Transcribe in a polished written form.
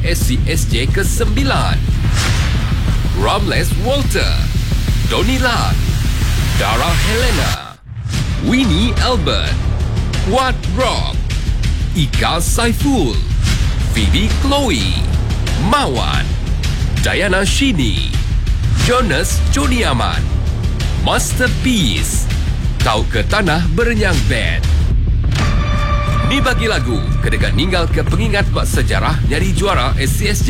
SCSJ ke-9. Ramles Walter, Donnie Lat, Dara Helena, Winnie Albert, Wat Rock, Ika Saiful, Phoebe Chloe, Mawan, Diana Shini, Jonas Joni Aman, Masterpiece, Tau ke Tanah Berenyang Band. Ni bagi lagu, kedekat ninggal ke pengingat buat sejarah nyari juara SCSJ